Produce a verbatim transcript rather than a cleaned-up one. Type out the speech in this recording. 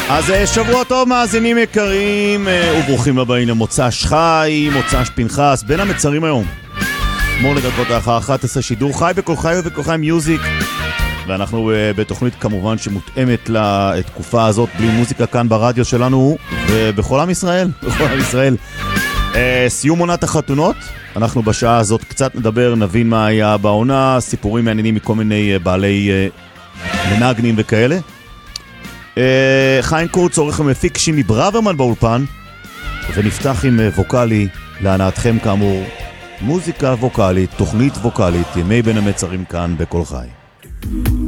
אז שבוע טוב מאזינים יקרים, וברוכים הבאים למוצ"ש חי, מוצ"ש פנחס, בין המצרים היום. שמונה דקות לאחר אחת עשרה שידור חי בכל חי ובכל חי מיוזיק. ואנחנו בתוכנית כמובן שמותאמת לתקופה הזאת, בלי מוזיקה כאן ברדיו שלנו, ובכל עם ישראל, בכל עם ישראל. סיום עונת החתונות, אנחנו בשעה הזאת קצת נדבר, נבין מה היה בעונה, סיפורים מעניינים מכל מיני בעלי מנגנים וכאלה. חיים קורץ, עורך המפיק שימי ברוורמן באולפן, ונפתח עם ווקלי להנאתכם כאמור, מוזיקה ווקלית, תוכנית ווקלית, ימי בין המצרים כאן בכל חי.